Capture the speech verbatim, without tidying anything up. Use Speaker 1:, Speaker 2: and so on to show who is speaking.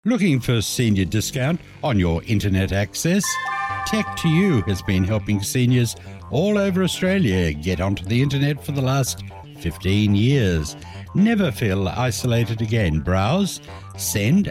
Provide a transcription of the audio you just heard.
Speaker 1: Looking for senior discount on your internet access? Tech to You has been helping seniors all over Australia get onto the internet for the last fifteen years. Never feel isolated again. Browse, send